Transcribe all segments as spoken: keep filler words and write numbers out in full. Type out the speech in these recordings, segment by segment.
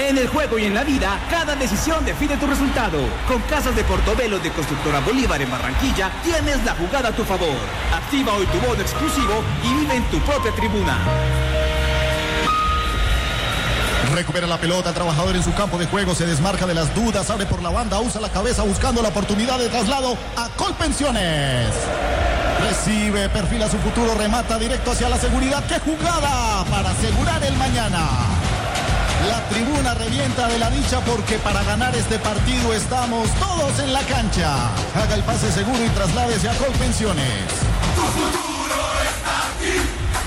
En el juego y en la vida, cada decisión define tu resultado. Con Casas de Portobelo de Constructora Bolívar en Barranquilla, tienes la jugada a tu favor. Activa hoy tu bono exclusivo y vive en tu propia tribuna. Recupera la pelota, el trabajador en su campo de juego, se desmarca de las dudas, abre por la banda, usa la cabeza buscando la oportunidad de traslado a Colpensiones. Recibe, perfila su futuro, remata directo hacia la seguridad. ¡Qué jugada para asegurar el mañana! La tribuna revienta de la dicha porque para ganar este partido estamos todos en la cancha. Haga el pase seguro y trasládese a Colpensiones. Tu futuro está aquí,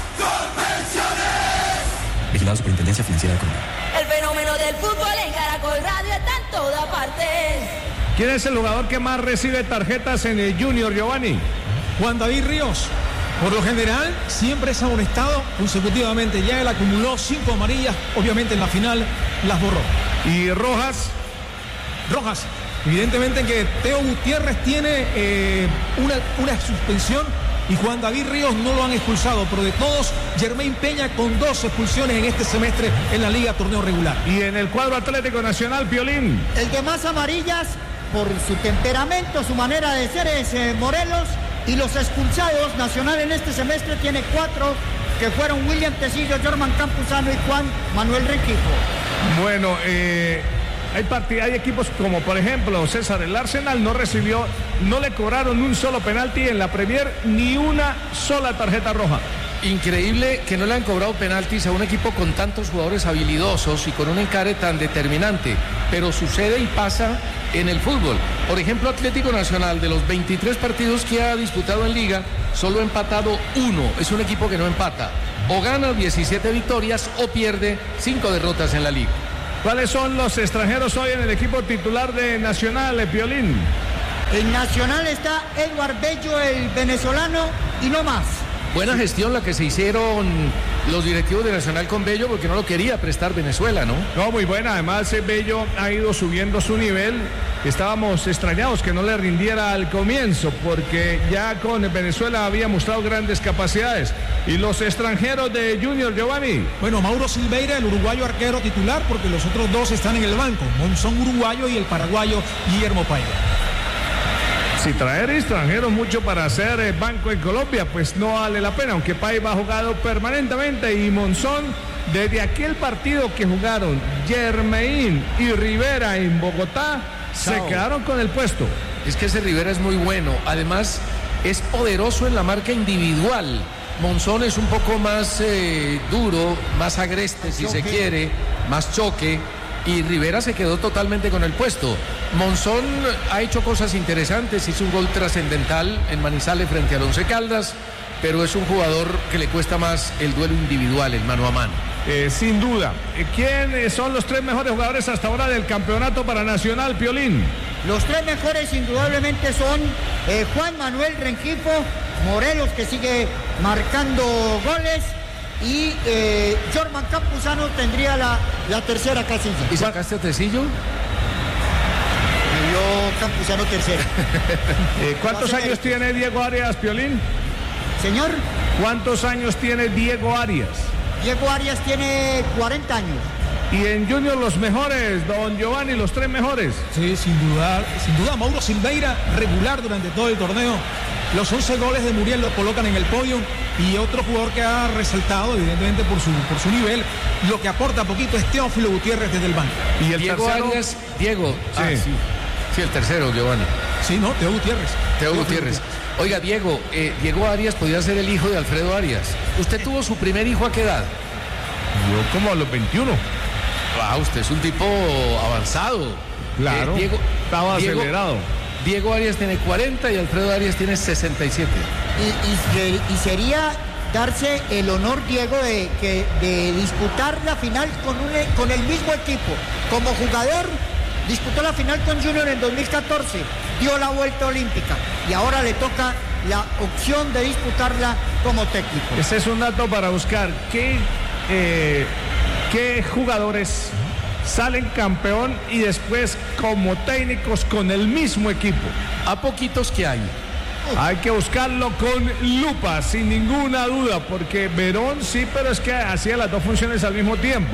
Colpensiones. Vigilado Superintendencia Financiera de Colombia. El fenómeno del fútbol en Caracol Radio está en toda parte. ¿Quién es el jugador que más recibe tarjetas en el Junior, Giovanni? Juan David Ríos. Por lo general, siempre es amonestado consecutivamente. Ya él acumuló cinco amarillas. Obviamente en la final las borró. ¿Y Rojas? Rojas. Evidentemente que Teo Gutiérrez tiene eh, una, una suspensión y Juan David Ríos no lo han expulsado. Pero de todos, Germain Peña con dos expulsiones en este semestre en la Liga Torneo Regular. ¿Y en el cuadro Atlético Nacional, Piolín? El de más amarillas, por su temperamento, su manera de ser, es eh, Morelos. Y los expulsados, Nacional en este semestre tiene cuatro, que fueron William Tecillo, Jorman Campuzano y Juan Manuel Rengifo. Bueno, eh, hay, part- hay equipos como por ejemplo César, el Arsenal no recibió, no le cobraron un solo penalti en la Premier, ni una sola tarjeta roja. Increíble que no le han cobrado penaltis a un equipo con tantos jugadores habilidosos y con un encare tan determinante, pero sucede y pasa en el fútbol. Por ejemplo, Atlético Nacional, de los veintitrés partidos que ha disputado en Liga, solo ha empatado uno. Es un equipo que no empata. O gana diecisiete victorias o pierde cinco derrotas en la Liga. ¿Cuáles son los extranjeros hoy en el equipo titular de Nacional, Piolín? En Nacional está Edward Bello, el venezolano, y no más. Buena gestión la que se hicieron los directivos de Nacional con Bello, porque no lo quería prestar Venezuela, ¿no? No, muy buena. Además, Bello ha ido subiendo su nivel. Estábamos extrañados que no le rindiera al comienzo, porque ya con Venezuela había mostrado grandes capacidades. ¿Y los extranjeros de Junior, Giovanni? Bueno, Mauro Silveira, el uruguayo arquero titular, porque los otros dos están en el banco. Monzón uruguayo y el paraguayo Guillermo Paiva. Si traer extranjeros mucho para hacer eh, banco en Colombia, pues no vale la pena, aunque Paiva ha jugado permanentemente y Monzón, desde aquel partido que jugaron Germain y Rivera en Bogotá, Sao. se quedaron con el puesto. Es que ese Rivera es muy bueno, además es poderoso en la marca individual. Monzón es un poco más eh, duro, más agreste si se quiere, más choque. Y Rivera se quedó totalmente con el puesto. Monzón ha hecho cosas interesantes, hizo un gol trascendental en Manizales frente al Once Caldas, pero es un jugador que le cuesta más el duelo individual, el mano a mano. Eh, sin duda. ¿Quiénes son los tres mejores jugadores hasta ahora del campeonato para Nacional, Piolín? Los tres mejores indudablemente son eh, Juan Manuel Rengifo, Morelos, que sigue marcando goles, y eh, Jorman Campuzano tendría la, la tercera casilla. ¿Y sacaste a Tecillo? Me dio Campuzano tercera. eh, ¿Cuántos años tiene Diego Arias, Piolín? Señor. ¿Cuántos años tiene Diego Arias? Diego Arias tiene cuarenta años. Y en Junior los mejores, don Giovanni, los tres mejores. Sí, sin duda, sin duda, Mauro Silveira, regular durante todo el torneo. Los once goles de Muriel lo colocan en el podio. Y otro jugador que ha resaltado, evidentemente, por su, por su nivel, lo que aporta poquito es Teófilo Gutiérrez desde el banco. Y el Diego tercero... Arias, Diego, sí. Ah, sí. Sí, el tercero, Giovanni. Sí, no, Teo Gutiérrez. Teo Gutiérrez. Oiga, Diego, eh, Diego Arias podía ser el hijo de Alfredo Arias. ¿Usted tuvo su primer hijo a qué edad? Yo como a los veintiuno. Ah, usted es un tipo avanzado. Claro, eh, Diego, estaba Diego, acelerado. Diego Arias tiene cuarenta y Alfredo Arias tiene sesenta y siete. Y, y, y sería darse el honor, Diego, de, que, de disputar la final con, un, con el mismo equipo. Como jugador, disputó la final con Junior en dos mil catorce, dio la vuelta olímpica y ahora le toca la opción de disputarla como técnico. Ese es un dato para buscar. ¿Qué, eh, qué jugadores salen campeón y después como técnicos con el mismo equipo? A poquitos que hay. Hay que buscarlo con lupa, sin ninguna duda, porque Verón sí, pero es que hacía las dos funciones al mismo tiempo.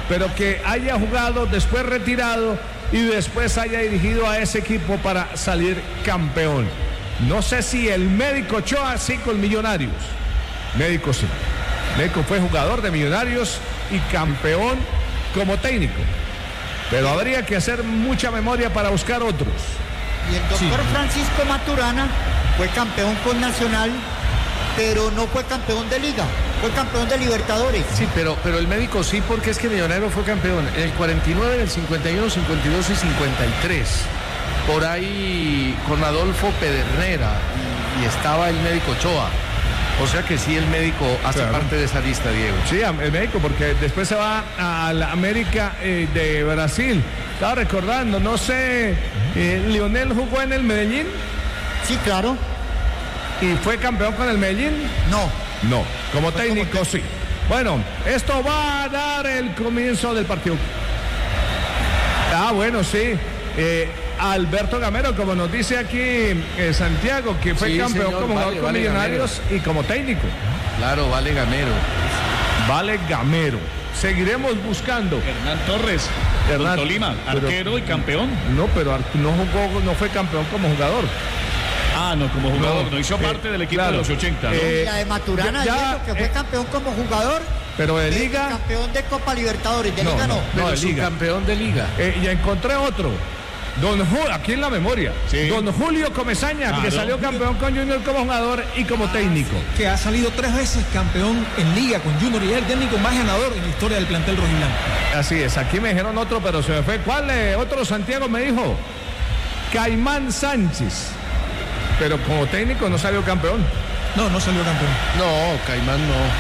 pero que haya jugado, después retirado y después haya dirigido a ese equipo para salir campeón. No sé si el Médico Ochoa sí con Millonarios. Médico sí. Médico fue jugador de Millonarios y campeón como técnico. Pero habría que hacer mucha memoria para buscar otros. Y el doctor sí. Francisco Maturana fue campeón con Nacional, pero no fue campeón de Liga, fue campeón de Libertadores. Sí, pero, pero el Médico sí, porque es que Millonarios fue campeón en el cuarenta y nueve, en el cincuenta y uno, cincuenta y dos y cincuenta y tres. Por ahí con Adolfo Pedernera y, y estaba el Médico Ochoa. O sea que sí, el Médico hace claro. parte de esa lista, Diego. Sí, el Médico, porque después se va a la América eh, de Brasil. Estaba recordando, no sé, eh, Lionel jugó en el Medellín. Sí, claro. ¿Y fue campeón con el Medellín? No. No, como fue técnico como sí. Bueno, esto va a dar el comienzo del partido. Ah, bueno, sí. Eh, Alberto Gamero, como nos dice aquí eh, Santiago, que fue sí, campeón señor, como vale, con vale Millonarios Gamero. Y como técnico. Claro, vale Gamero. Vale Gamero. Seguiremos buscando. Hernán Torres, Hernán, Tolima, arquero pero, y campeón. No, pero no jugó, no fue campeón como jugador. Ah, no, como jugador, no, no hizo eh, parte del equipo claro, de los ochenta, ¿no? Eh, la de Maturana, ya, ya, que fue eh, campeón como jugador. Pero de Liga. Campeón de Copa Libertadores, de no, Liga no. No, no de Liga. Campeón de Liga. Eh, y encontré otro. Don Julio, aquí en la memoria, sí. Don Julio Comesaña, claro. que salió campeón con Junior como jugador y como ah, técnico. Sí. Que ha salido tres veces campeón en Liga con Junior y es el técnico más ganador en la historia del plantel rojiblanco. Así es, aquí me dijeron otro, pero se me fue. ¿Cuál eh, otro Santiago me dijo? Caimán Sánchez. Pero como técnico no salió campeón. No, no salió campeón. No, Caimán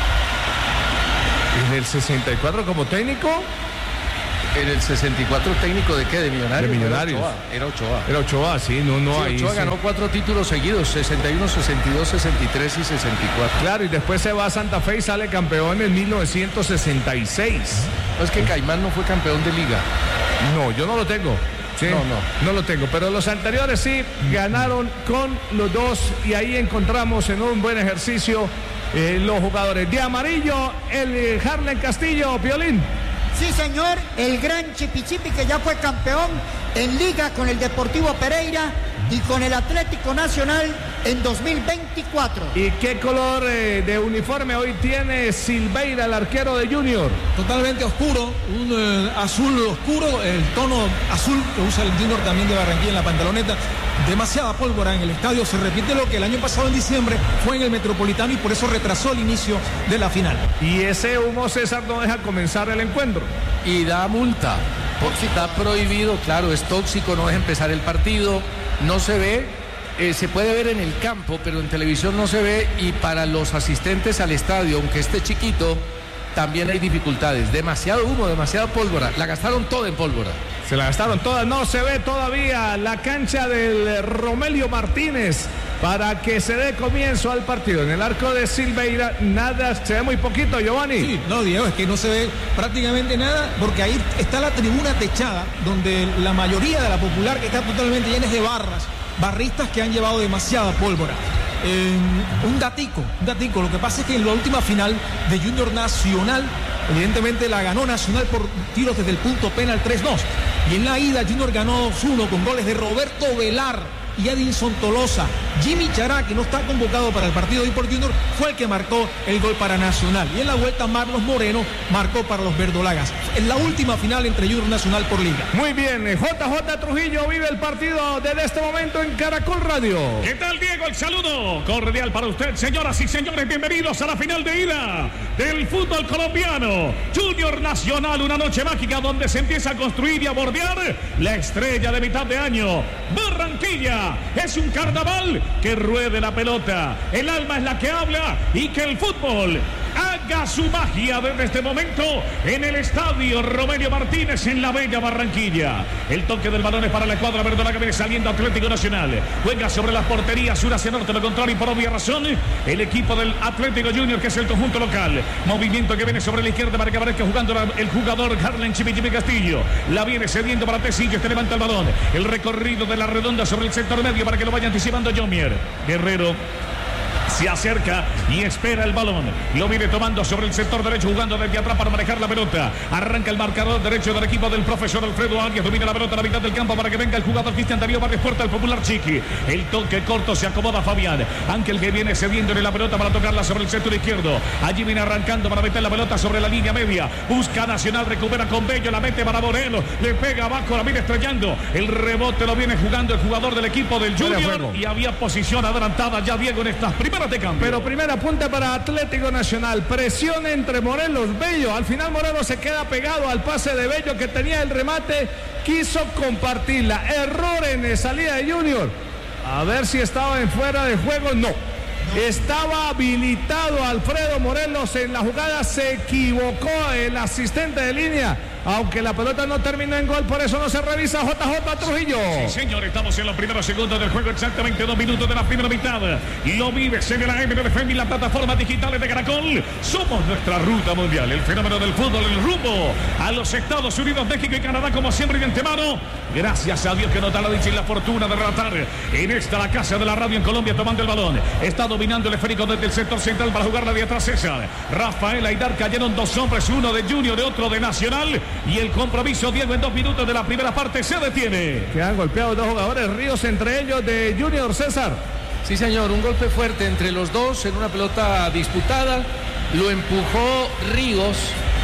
no. ¿En el sesenta y cuatro como técnico? En el sesenta y cuatro técnico de qué, de Millonarios. De Millonarios. Era Ochoa. Era Ochoa, Era Ochoa sí, no, no sí, ahí. Ochoa sí. ganó cuatro títulos seguidos, sesenta y uno, sesenta y dos, sesenta y tres y sesenta y cuatro. Claro, y después se va a Santa Fe y sale campeón en mil novecientos sesenta y seis. No, es que Caimán no fue campeón de Liga. No, yo no lo tengo. Sí, no, no. No lo tengo, pero los anteriores sí ganaron con los dos y ahí encontramos en un buen ejercicio eh, los jugadores. De amarillo, el eh, Harlen Castillo, Piolín. Sí, señor, el gran Chipichipi que ya fue campeón en Liga con el Deportivo Pereira y con el Atlético Nacional en dos mil veinticuatro. ¿Y qué color eh, de uniforme hoy tiene Silveira, el arquero de Junior? Totalmente oscuro, un eh, azul oscuro, el tono azul que usa el Junior también de Barranquilla en la pantaloneta. Demasiada pólvora en el estadio, se repite lo que el año pasado en diciembre fue en el Metropolitano y por eso retrasó el inicio de la final. Y ese humo, César, no deja comenzar el encuentro. Y da multa, porque está prohibido, claro, es tóxico, no deja empezar el partido, no se ve, eh, se puede ver en el campo, pero en televisión no se ve y para los asistentes al estadio, aunque esté chiquito, también hay dificultades, demasiado humo, demasiada pólvora, la gastaron toda en pólvora. Se la gastaron todas, no se ve todavía la cancha del Romelio Martínez para que se dé comienzo al partido. En el arco de Silveira nada, se ve muy poquito, Giovanni. Sí, no, Diego, es que no se ve prácticamente nada porque ahí está la tribuna techada donde la mayoría de la popular que está totalmente llena es de barras, barristas que han llevado demasiada pólvora. Eh, un datico, un datico, lo que pasa es que en la última final de Junior Nacional, evidentemente la ganó Nacional por tiros desde el punto penal tres dos. Y en la ida Junior ganó dos uno con goles de Roberto Velar y Edinson Tolosa. Jimmy Chará, que no está convocado para el partido de hoy por Junior, fue el que marcó el gol para Nacional. Y en la vuelta Marlos Moreno marcó para los verdolagas. En la última final entre Junior Nacional por Liga. Muy bien, J J Trujillo vive el partido desde este momento en Caracol Radio. ¿Qué tal, Diego? El saludo cordial para usted, señoras y señores. Bienvenidos a la final de ida del fútbol colombiano. Junior Nacional, una noche mágica donde se empieza a construir y a bordear la estrella de mitad de año. Barranquilla. Es un carnaval, que ruede la pelota, el alma es la que habla y que el fútbol haga su magia desde este momento en el estadio Romelio Martínez en la bella Barranquilla. El toque del balón es para la escuadra verdolaga, viene saliendo Atlético Nacional, juega sobre las porterías sur hacia norte, lo contrario y por obvia razón el equipo del Atlético Junior, que es el conjunto local. Movimiento que viene sobre la izquierda para que aparezca jugando el jugador Harlen Chipichipi Castillo, la viene cediendo para Tecillo, este levanta el balón, el recorrido de la redonda sobre el sector medio para que lo vaya anticipando Jomier. Guerrero Se acerca y espera el balón. Lo viene tomando sobre el sector derecho, jugando desde atrás para manejar la pelota. Arranca el marcador derecho del equipo del profesor Alfredo Arias. Domina la pelota a la mitad del campo para que venga el jugador Cristian Darío Vargas Puerta, el popular Chiqui. El toque corto, se acomoda Fabián. Ángel que viene cediéndole la pelota para tocarla sobre el sector izquierdo. Allí viene arrancando para meter la pelota sobre la línea media. Busca Nacional, recupera con Bello, la mete para Morelos. Le pega abajo, la viene estrellando. El rebote lo viene jugando el jugador del equipo del Junior. Y había posición adelantada ya, Diego, en estas primeras de cambio. Pero primera punta para Atlético Nacional. Presión entre Morelos, Bello. Al final Morelos se queda pegado al pase de Bello, que tenía el remate. Quiso compartirla. Error en salida de Junior. A ver si estaba en fuera de juego. No. Estaba habilitado Alfredo Morelos en la jugada. Se equivocó el asistente de línea. Aunque la pelota no terminó en gol, por eso no se revisa. J J Trujillo. Sí, señor, estamos en los primeros segundos del juego, exactamente dos minutos de la primera mitad. Y lo vives en el A M de F M y las plataformas digitales de Caracol. Somos nuestra ruta mundial, el fenómeno del fútbol, el rumbo a los Estados Unidos, México y Canadá, como siempre de antemano. Gracias a Dios que nos da la dicha y la fortuna de relatar en esta la casa de la radio en Colombia, tomando el balón. Está dominando el esférico desde el sector central para jugarla de atrás César. Rafael Aidar, cayeron dos hombres, uno de Junior, de otro de Nacional. Y el compromiso, Diego, en dos minutos de la primera parte se detiene. Que han golpeado dos jugadores, Ríos, entre ellos de Junior, César. Sí, señor, un golpe fuerte entre los dos en una pelota disputada. Lo empujó Ríos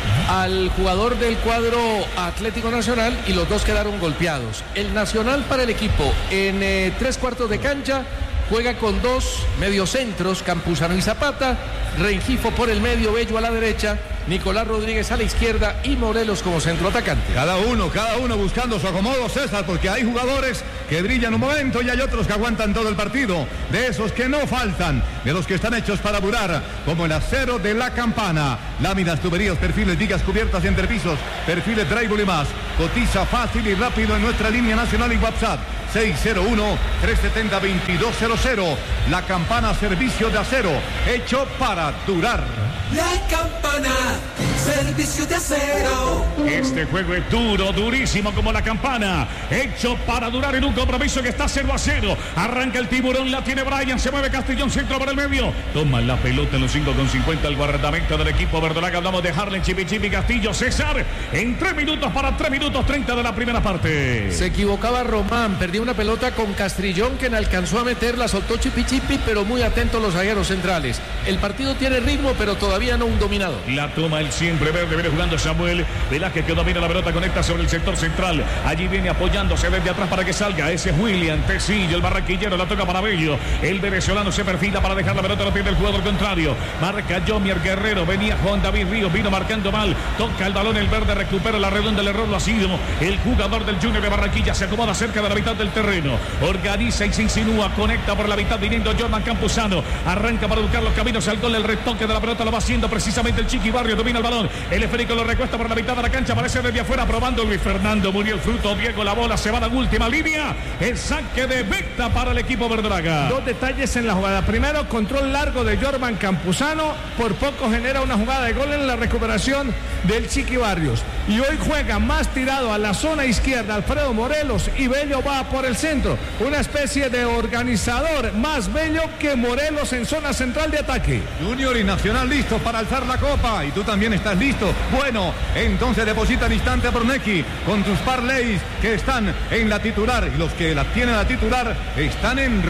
al jugador del cuadro Atlético Nacional y los dos quedaron golpeados. El Nacional para el equipo en eh, tres cuartos de cancha juega con dos mediocentros, Campuzano y Zapata, Rengifo por el medio, Bello a la derecha, Nicolás Rodríguez a la izquierda y Morelos como centro atacante. Cada uno, cada uno buscando su acomodo, César, porque hay jugadores que brillan un momento y hay otros que aguantan todo el partido. De esos que no faltan, de los que están hechos para durar, como el acero de la Campana. Láminas, tuberías, perfiles, vigas cubiertas, entrepisos, perfiles, drywall y más. Cotiza fácil y rápido en nuestra línea nacional y WhatsApp. seis cero uno, tres siete cero, dos dos cero cero. La Campana, servicio de acero, hecho para durar. La Campana, servicio de acero. Este juego es duro, durísimo como la Campana, hecho para durar en un compromiso que está cero a cero. Arranca el tiburón, la tiene Brian, se mueve Castellón, centro por el medio. Toma la pelota en los cinco con cincuenta el guardamento del equipo verdolaga. Hablamos de Harlen, Chipi Chipi Castillo, César, en tres minutos para tres minutos treinta de la primera parte. Se equivocaba Román, perdió una pelota con Castrillón que no alcanzó a meterla, soltó Chipi Chipi, pero muy atentos los zagueros centrales. El partido tiene ritmo, pero todavía no un dominado. La toma el siempre verde, viene jugando Samuel Velázquez, que domina la pelota, conecta sobre el sector central. Allí viene apoyándose desde atrás para que salga. Ese es William Tecillo, el barranquillero, la toca para Bello. El venezolano se perfila para dejar la pelota a los pies del jugador contrario. Marca Jomier Guerrero, venía Juan David Ríos, vino marcando mal. Toca el balón, el verde recupera la redonda, el error lo ha sido el jugador del Junior de Barranquilla. Se acomoda cerca de la mitad del terreno. Organiza y se insinúa, conecta por la mitad viniendo Jordan Campuzano. Arranca para buscar los caminos al gol, el retoque de la pelota lo va haciendo precisamente el Chiqui Barrio, domina el balón, el esférico lo recuesta por la mitad de la cancha, aparece desde afuera probando Luis Fernando Muriel Fruto, Diego, la bola se va a la última línea, el saque de meta para el equipo verdolaga. Dos detalles en la jugada, primero control largo de Jordan Campuzano, por poco genera una jugada de gol en la recuperación del Chiqui Barrios, y hoy juega más tirado a la zona izquierda Alfredo Morelos y Bello va por el centro, una especie de organizador, más Bello que Morelos en zona central de ataque. Junior y Nacional listos para alzar la copa y tú también estás listo. Bueno, entonces deposita al instante a Brunecki con tus parlays que están en la titular y los que la tienen a titular están en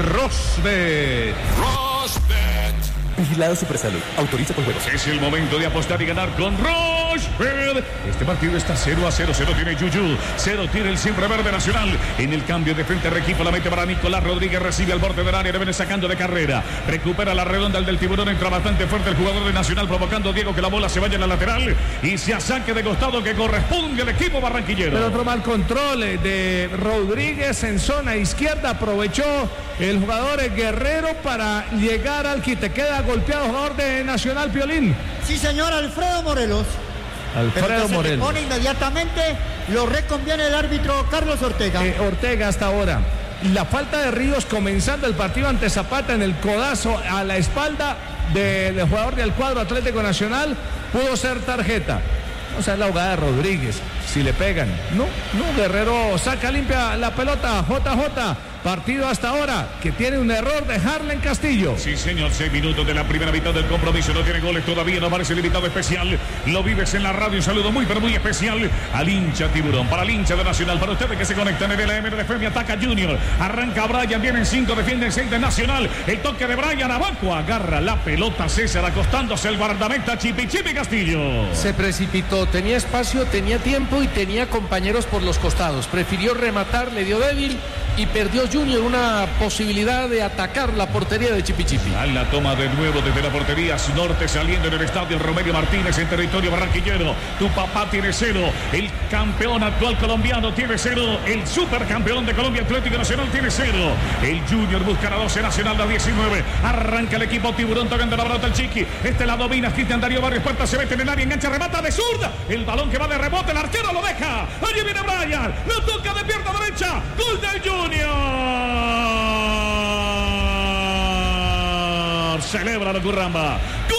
Rosbet. Rosbet. Vigilado Supersalud. Autoriza con juegos. Es el momento de apostar y ganar con Rosbet. Este partido está cero a cero. Cero tiene Yuyu. Cero tiene el siempre verde Nacional. En el cambio de frente Regifo la mete para Nicolás Rodríguez. Recibe al borde del área. Le viene sacando de carrera. Recupera la redonda el del tiburón. Entra bastante fuerte el jugador de Nacional. Provocando Diego que la bola se vaya en la lateral. Y se saque de costado que corresponde al equipo barranquillero. Pero otro mal control de Rodríguez en zona izquierda. Aprovechó el jugador Guerrero para llegar al quite. Queda golpeado jugador de Nacional, Piolín. Sí, señor, Alfredo Morelos. Alfredo se Morelos. Pone inmediatamente, lo reconviene el árbitro Carlos Ortega. Eh, Ortega hasta ahora. La falta de Ríos comenzando el partido ante Zapata en el codazo a la espalda del jugador del cuadro Atlético Nacional pudo ser tarjeta. O sea, es la jugada de Rodríguez. Si le pegan. No, no, Guerrero saca limpia la pelota. J J Partido hasta ahora que tiene un error de Harlen Castillo. Sí, señor, seis minutos de la primera mitad del compromiso. No tiene goles todavía, no aparece el invitado especial. Lo vives en la radio. Un saludo muy, pero muy especial al hincha Tiburón. Para el hincha de Nacional, para ustedes que se conectan en el A M de F M. Ataca Junior. Arranca Brian, vienen cinco, defienden seis de Nacional. El toque de Brian abajo. Agarra la pelota César, acostándose el guardameta Chipi Chipi Castillo. Se precipitó, tenía espacio, tenía tiempo y tenía compañeros por los costados. Prefirió rematar, le dio débil y perdió Junior una posibilidad de atacar la portería de Chipi Chipi. A la toma de nuevo desde la portería norte, saliendo en el estadio Romelio Martínez en territorio barranquillero. Tu papá tiene cero, el campeón actual colombiano tiene cero, el supercampeón de Colombia Atlético Nacional tiene cero. El Junior busca la doce, Nacional la diecinueve. Arranca el equipo Tiburón tocando la pelota al Chiqui. Este la domina Cristian Darío Barrios, puerta se mete en el área, engancha, remata de zurda. El balón que va de rebote, el arquero lo deja. Allí viene Brian, lo toca de pierna derecha. Gol del Junior. Celebra la Curramba. ¡Gol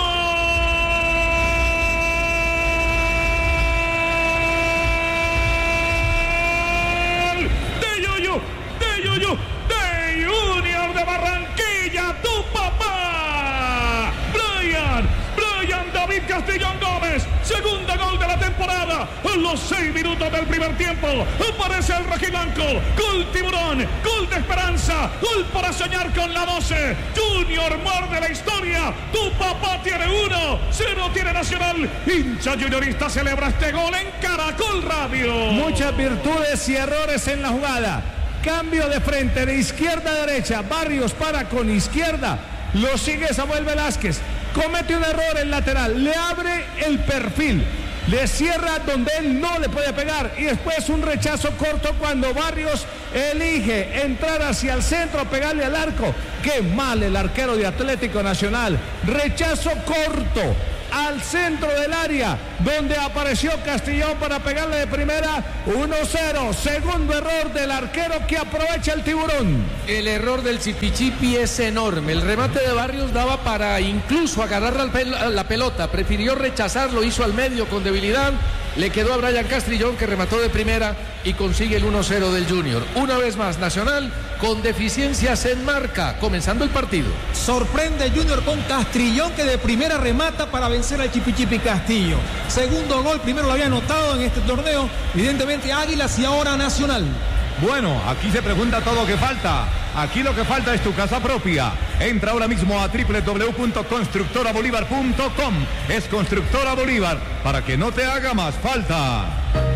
de Yuyu! ¡De Yuyu! ¡De Junior de Barranquilla! ¡Tu papá! Brian, Brian David Castellón Gómez. Segunda gol de la temporada. En los seis minutos del primer tiempo aparece el rojiblanco. Gol Tiburón, gol de esperanza, gol para soñar con la doce. Junior muerde la historia. Tu papá tiene uno, cero tiene Nacional. Hincha juniorista celebra este gol en Caracol Radio. Muchas virtudes y errores en la jugada. Cambio de frente, de izquierda a derecha. Barrios para con izquierda. Lo sigue Samuel Velázquez. Comete un error el lateral. Le abre el perfil. Le cierra donde él no le puede pegar. Y después un rechazo corto cuando Barrios elige entrar hacia el centro, pegarle al arco. Qué mal el arquero de Atlético Nacional. Rechazo corto al centro del área, donde apareció Castellón para pegarle de primera. Uno cero. Segundo error del arquero que aprovecha el Tiburón. El error del Chipichipi es enorme. El remate de Barrios daba para incluso agarrar la pelota. Prefirió rechazarlo, hizo al medio con debilidad. Le quedó a Brian Castrillón, que remató de primera y consigue el uno cero del Junior. Una vez más, Nacional con deficiencias en marca, comenzando el partido. Sorprende Junior con Castrillón, que de primera remata para vencer al Chipichipi Castillo. Segundo gol, primero lo había anotado en este torneo, evidentemente Águilas y ahora Nacional. Bueno, aquí se pregunta todo lo que falta. Aquí lo que falta es tu casa propia. Entra ahora mismo a doble u doble u doble u punto constructora bolívar punto com. Es Constructora Bolívar, para que no te haga más falta.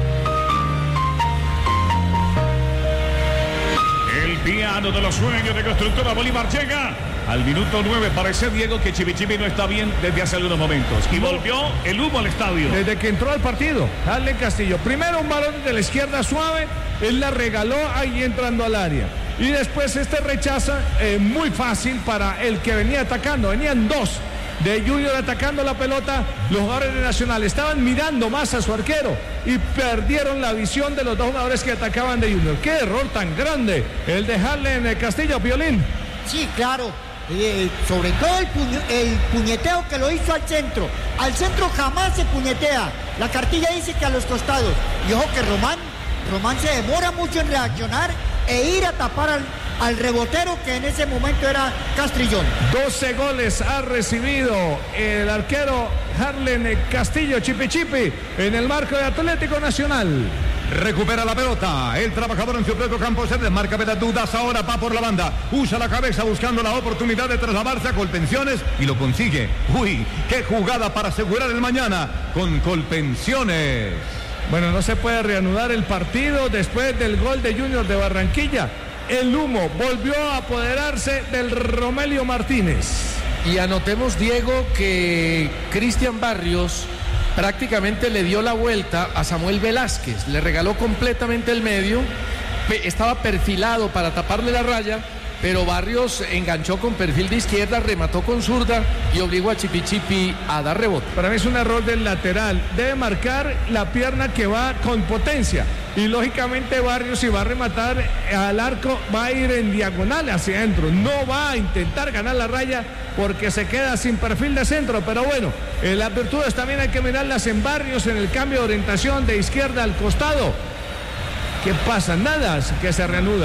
El piano de los sueños de Constructora Bolívar llega al minuto nueve. Parece, Diego, que Chipichipi no está bien desde hace algunos momentos. Y volvió el humo al estadio. Desde que entró al partido, Harlen Castillo. Primero un balón de la izquierda suave. Él la regaló ahí entrando al área. Y después este rechaza eh, muy fácil para el que venía atacando. Venían dos de Junior atacando la pelota. Los jugadores de Nacional estaban mirando más a su arquero y perdieron la visión de los dos jugadores que atacaban de Junior. Qué error tan grande el de Harlen Castillo, Piolín. Sí, claro. Eh, sobre todo el, puño, el puñeteo que lo hizo al centro. Al centro jamás se puñetea. La cartilla dice que a los costados. Y ojo que Román, Román se demora mucho en reaccionar e ir a tapar al, al rebotero, que en ese momento era Castrillón. doce goles ha recibido el arquero Harlen Castillo Chipichipi en el marco de Atlético Nacional. Recupera la pelota, el trabajador en su propio campo se desmarca de las dudas, ahora va por la banda, usa la cabeza buscando la oportunidad de trasladarse a Colpensiones y lo consigue. Uy, qué jugada para asegurar el mañana con Colpensiones. Bueno, no se puede reanudar el partido después del gol de Junior de Barranquilla. El humo volvió a apoderarse del Romelio Martínez. Y anotemos, Diego, que Cristian Barrios prácticamente le dio la vuelta a Samuel Velázquez, le regaló completamente el medio, estaba perfilado para taparle la raya, pero Barrios enganchó con perfil de izquierda, remató con zurda y obligó a Chipichipi a dar rebote. Para mí es un error del lateral, debe marcar la pierna que va con potencia y lógicamente Barrios, si va a rematar al arco, va a ir en diagonal hacia adentro, no va a intentar ganar la raya porque se queda sin perfil de centro. Pero bueno, eh, las virtudes también hay que mirarlas en Barrios, en el cambio de orientación de izquierda al costado. ¿Qué pasa? Nada, que se reanuda.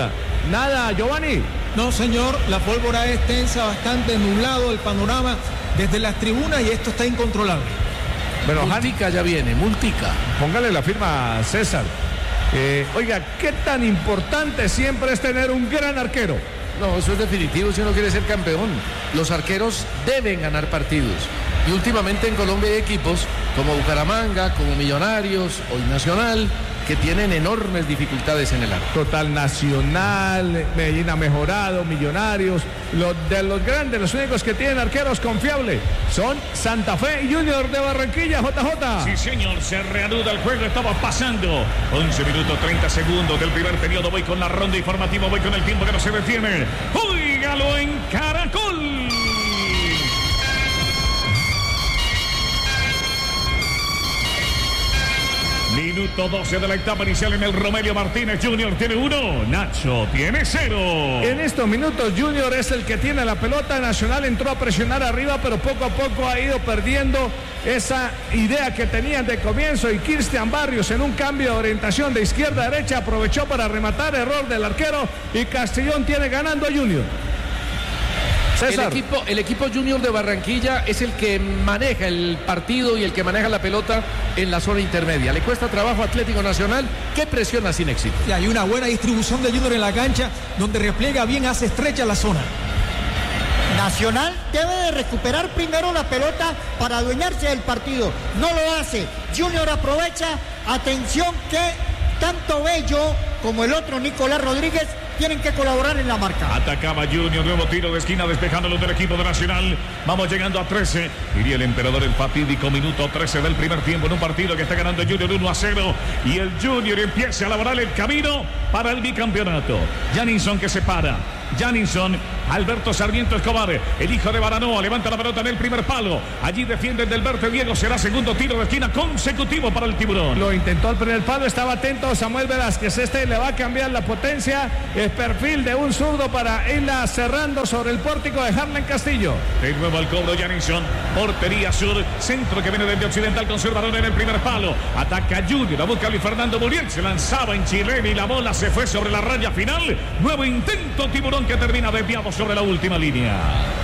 Nada, Giovanni. No, señor, la pólvora es tensa, bastante nublado el panorama desde las tribunas y esto está incontrolable. Bueno, multica ya viene, multica. Póngale la firma a César. Eh, oiga, ¿qué tan importante siempre es tener un gran arquero? No, eso es definitivo si uno quiere ser campeón. Los arqueros deben ganar partidos. Y últimamente en Colombia hay equipos como Bucaramanga, como Millonarios, hoy Nacional, que tienen enormes dificultades en el arco. Total, Nacional, Medellín ha mejorado, Millonarios, los de los grandes, los únicos que tienen arqueros confiables son Santa Fe y Junior de Barranquilla. J J. Sí, señor, se reanuda el juego, estaba pasando once minutos treinta segundos del primer periodo. Voy con la ronda informativa, voy con el tiempo que no se detiene. Óigalo en Caracol. Minuto doce de la etapa inicial en el Romelio Martínez. Junior tiene uno, Nacho tiene cero. En estos minutos Junior es el que tiene la pelota. Nacional entró a presionar arriba, pero poco a poco ha ido perdiendo esa idea que tenían de comienzo, y Cristian Barrios en un cambio de orientación de izquierda a derecha aprovechó para rematar, error del arquero, y Castellón tiene ganando a Junior. El equipo, el equipo Junior de Barranquilla es el que maneja el partido y el que maneja la pelota en la zona intermedia. Le cuesta trabajo a Atlético Nacional, que presiona sin éxito. Y hay una buena distribución de Junior en la cancha, donde repliega bien, hace estrecha la zona. Nacional debe de recuperar primero la pelota para adueñarse del partido. No lo hace. Junior aprovecha. Atención que tanto Bello como el otro Nicolás Rodríguez tienen que colaborar en la marca. Atacaba Junior, nuevo tiro de esquina despejándolo del equipo de Nacional. Vamos llegando a trece. Iría el emperador, el fatídico minuto trece del primer tiempo en un partido que está ganando Junior uno a cero. Y el Junior empieza a elaborar el camino para el bicampeonato. Janinson que se para. Janinson, Alberto Sarmiento Escobar, el hijo de Baranoa, levanta la pelota en el primer palo. Allí defiende el del Verte Diego. Será segundo tiro de esquina consecutivo para el Tiburón. Lo intentó al primer palo, estaba atento Samuel Velázquez. Este le va a cambiar la potencia. El perfil de un zurdo para irla cerrando sobre el pórtico de Harlan Castillo. De nuevo al cobro Janinson, portería sur, centro que viene desde Occidental, conservador en el primer palo. Ataca Junior, a busca Luis Fernando Muriel. Se lanzaba en chilena y la bola se fue sobre la raya final. Nuevo intento Tiburón que termina desviado sobre la última línea.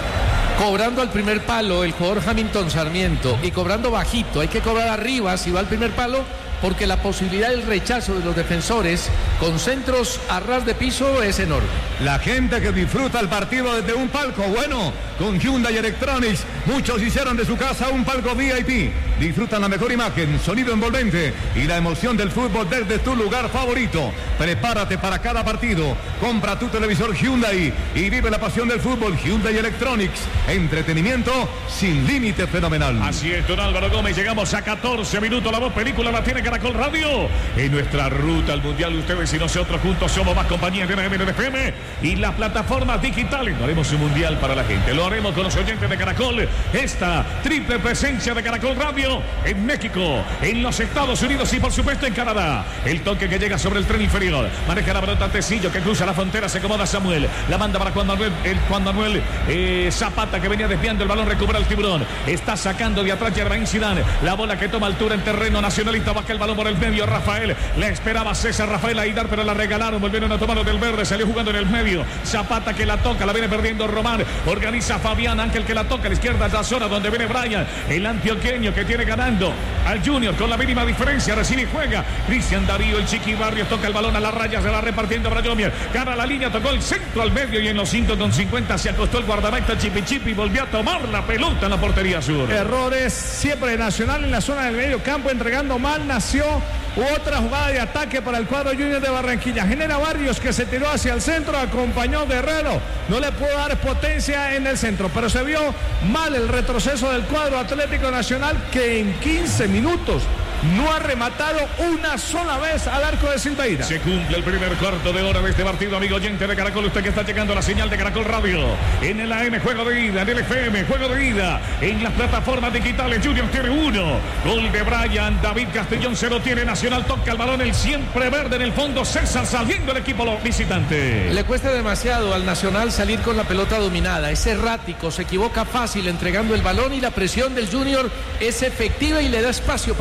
Cobrando al primer palo el jugador Hamilton Sarmiento, y cobrando bajito. Hay que cobrar arriba si va al primer palo, porque la posibilidad del rechazo de los defensores con centros a ras de piso es enorme. La gente que disfruta el partido desde un palco, bueno, con Hyundai Electronics, muchos hicieron de su casa un palco V I P. Disfrutan la mejor imagen, sonido envolvente y la emoción del fútbol desde tu lugar favorito. Prepárate para cada partido, compra tu televisor Hyundai y vive la pasión del fútbol. Hyundai Electronics, entretenimiento sin límite fenomenal. Así es, don Álvaro Gómez, llegamos a catorce minutos, la voz película la tiene Caracol Radio. En nuestra ruta al Mundial, ustedes y nosotros juntos somos más compañía de M N F M y las plataformas digitales. No haremos un Mundial para la gente, lo haremos con los oyentes de Caracol. Esta triple presencia de Caracol Radio en México, en los Estados Unidos y por supuesto en Canadá. El toque que llega sobre el tren inferior, maneja la pelota Tecillo, que cruza la frontera, se acomoda Samuel, la manda para Juan Manuel, el Juan Manuel eh, Zapata, que venía desviando el balón, recupera el Tiburón, está sacando de atrás Germain Zidane, la bola que toma altura en terreno nacionalista, baja el balón por el medio, Rafael, le esperaba César Rafael Aidar, pero la regalaron, volvieron a tomarlo del verde, salió jugando en el medio, Zapata que la toca, la viene perdiendo Román, organiza Fabián Ángel que la toca, a la izquierda es la zona donde viene Brian, el antioqueño que tiene ganando al Junior con la mínima diferencia, recibe y juega Cristian Darío, el Chiqui Barrios, toca el balón a la raya, se va repartiendo Brayomier, gana la línea, tocó el centro al medio y en los cinco con cincuenta se acostó el guardameta Chipi Chipi y volvió a tomar la pelota en la portería sur. Errores siempre Nacional en la zona del medio campo, entregando mal, nació otra jugada de ataque para el cuadro Junior de Barranquilla. Genera Barrios que se tiró hacia el centro, acompañó Guerrero, no le pudo dar potencia en el centro, pero se vio mal el retroceso del cuadro Atlético Nacional, que en quince minutos no ha rematado una sola vez al arco de Silveira. Se cumple el primer cuarto de hora de este partido, amigo oyente de Caracol. Usted que está llegando a la señal de Caracol Radio. En el A M, juego de ida. En el F M, juego de ida. En las plataformas digitales, Junior tiene uno. Gol de Brian. David Castellón cero tiene. Nacional toca el balón. El siempre verde en el fondo. César saliendo el equipo visitante. Le cuesta demasiado al Nacional salir con la pelota dominada. Es errático. Se equivoca fácil entregando el balón y la presión del Junior es efectiva y le da espacio para llegar.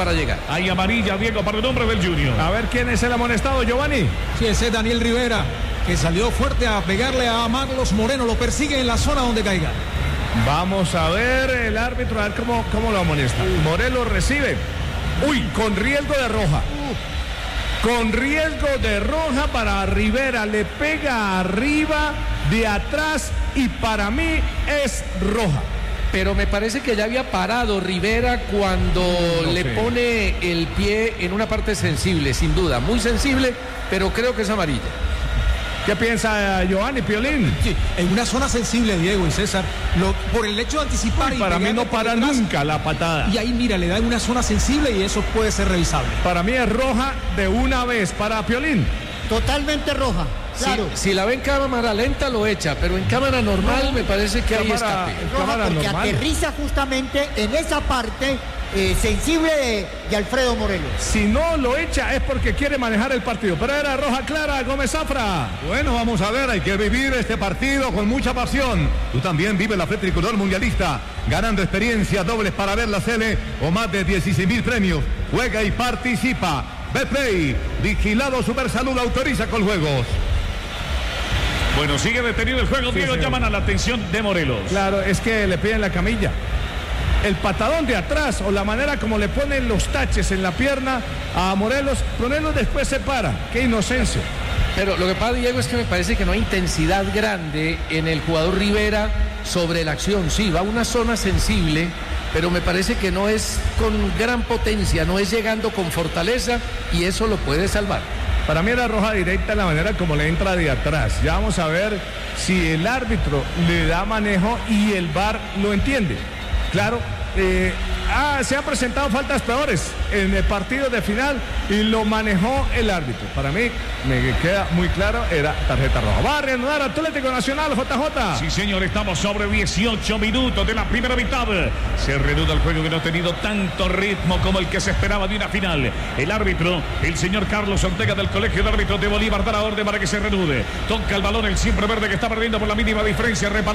Hay amarilla, Diego, para el nombre del Junior. A ver quién es el amonestado, Giovanni. Sí, ese es Daniel Rivera, que salió fuerte a pegarle a Marlos Moreno. Lo persigue en la zona donde caiga. Vamos a ver el árbitro, a ver cómo, cómo lo amonesta. Morelos recibe. Uy, con riesgo de roja. Con riesgo de roja para Rivera. Le pega arriba, de atrás, y para mí es roja. Pero me parece que ya había parado Rivera cuando okay. le pone el pie en una parte sensible, sin duda, muy sensible, pero creo que es amarilla. ¿Qué piensa Giovanni Piolín? Sí, en una zona sensible, Diego y César, lo, por el hecho de anticipar. Uy, y para mí no para detrás, nunca la patada. Y ahí, mira, le da en una zona sensible y eso puede ser revisable. Para mí es roja de una vez para Piolín. Totalmente roja. Claro. Si, si la ve en cámara lenta lo echa, pero en cámara normal no, me parece que hay escape. Roja porque normal. Aterriza justamente en esa parte eh, sensible de, de Alfredo Morelos. Si no lo echa es porque quiere manejar el partido, pero era roja clara. Gómez Zafra. Bueno, vamos a ver, hay que vivir este partido con mucha pasión. Tú también vives la Fe Tricolor Mundialista, ganando experiencias dobles para ver la Sele o más de dieciséis mil premios. Juega y participa. Betplay, vigilado Supersalud, autoriza con juegos. Bueno, sigue detenido el juego, sí, Diego, señor. Llaman a la atención de Morelos. Claro, es que le piden la camilla. El patadón de atrás o la manera como le ponen los taches en la pierna a Morelos, Morelos después se para. ¡Qué inocencia! Pero lo que pasa, Diego, es que me parece que no hay intensidad grande en el jugador Rivera sobre la acción. Sí, va a una zona sensible, pero me parece que no es con gran potencia, no es llegando con fortaleza y eso lo puede salvar. Para mí era roja directa la manera como le entra de atrás. Ya vamos a ver si el árbitro le da manejo y el V A R lo entiende. Claro, eh, ah, se han presentado faltas peores en el partido de final y lo manejó el árbitro. Para mí, me queda muy claro, era tarjeta roja. Va a reanudar Atlético Nacional, J J. Sí, señor, estamos sobre dieciocho minutos de la primera mitad. Se reanuda el juego que no ha tenido tanto ritmo como el que se esperaba de una final. El árbitro, el señor Carlos Ortega del Colegio de Árbitros de Bolívar, da la orden para que se reanude. Toca el balón el siempre verde que está perdiendo por la mínima diferencia. Repara